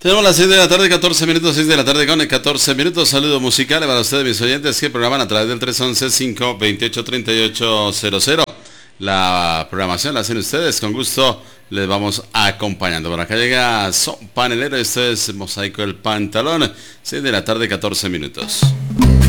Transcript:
Tenemos las 6 de la tarde, 14 minutos, 6 de la tarde con 14 minutos. Saludo musical para ustedes, mis oyentes, que programan a través del 311-528-3800. La programación la hacen ustedes, con gusto les vamos acompañando. Por acá llega Son Panelero, esto es Mosaico el Pantalón, 6 de la tarde, 14 minutos.